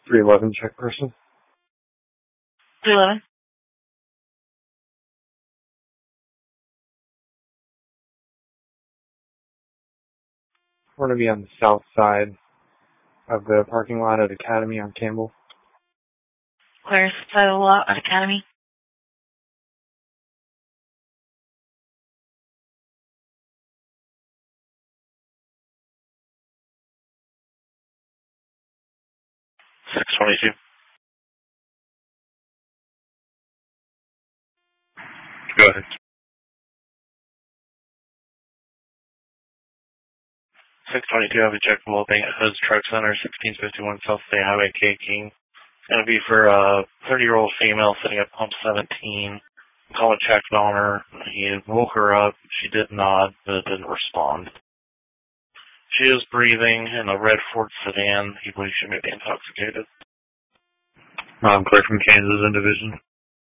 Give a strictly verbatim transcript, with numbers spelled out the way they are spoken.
three eleven check person. three eleven. We're going to be on the south side of the parking lot at Academy on Campbell. Where's the side of the lot at Academy? six twenty-two. Go ahead. six twenty-two, have a check from Loping at Hoods Truck Center, sixteen fifty-one South State Highway, K-King. It's going to be for a thirty-year-old female sitting at pump seventeen. Call a checked on her. He woke her up. She did nod, but didn't respond. She is breathing in a red Ford sedan. He believes she may be intoxicated. I'm clear from Kansas in division.